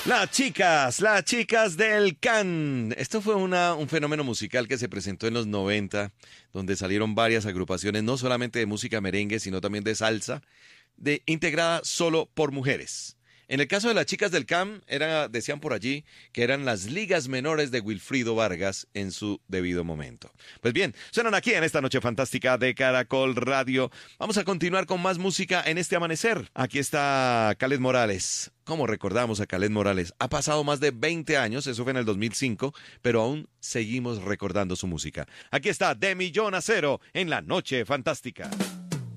Las chicas del Can. Esto fue un fenómeno musical que se presentó en los 90, donde salieron varias agrupaciones, no solamente de música merengue, sino también de salsa, integrada solo por mujeres. En el caso de las chicas del Can, decían por allí que eran las ligas menores de Wilfrido Vargas en su debido momento. Pues bien, suenan aquí en esta noche fantástica de Caracol Radio. Vamos a continuar con más música en este amanecer. Aquí está Kaleth Morales. ¿Cómo recordamos a Kaleth Morales? Ha pasado más de 20 años, eso fue en el 2005, pero aún seguimos recordando su música. Aquí está De Millón a Cero en la noche fantástica.